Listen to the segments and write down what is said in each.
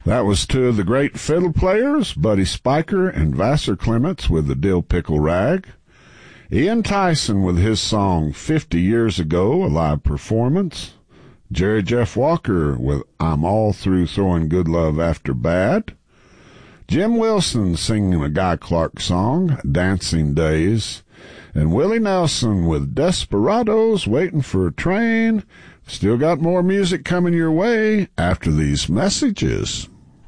That was two of the great fiddle players, Buddy Spicher and Vassar Clements with the Dill Pickle Rag. Ian Tyson with his song 50 Years Ago, a live performance. Jerry Jeff Walker with I'm All Through Throwing Good Love After Bad. Jim Wilson singing a Guy Clark song, Dancing Days. And Willie Nelson with Desperados Waiting for a Train. Still got more music coming your way after these messages.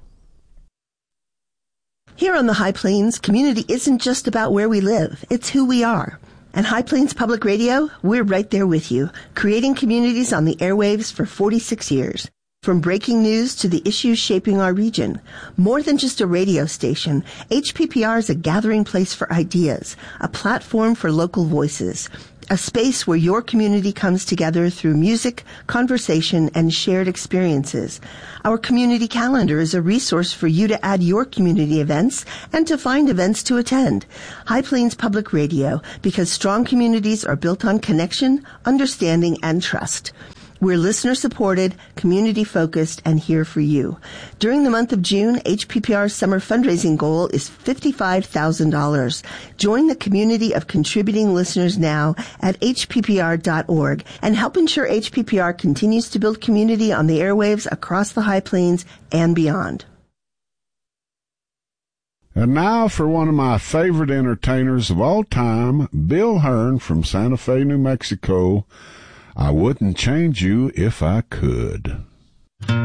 Here on the High Plains, community isn't just about where we live, it's who we are. And High Plains Public Radio, we're right there with you, creating communities on the airwaves for 46 years. From breaking news to the issues shaping our region. More than just a radio station, HPPR is a gathering place for ideas, a platform for local voices, a space where your community comes together through music, conversation, and shared experiences. Our community calendar is a resource for you to add your community events and to find events to attend. High Plains Public Radio, because strong communities are built on connection, understanding, and trust. We're listener-supported, community-focused, and here for you. During the month of June, HPPR's summer fundraising goal is $55,000. Join the community of contributing listeners now at hppr.org and help ensure HPPR continues to build community on the airwaves across the High Plains and beyond. And now for one of my favorite entertainers of all time, Bill Hearn from Santa Fe, New Mexico. I wouldn't change you if I could.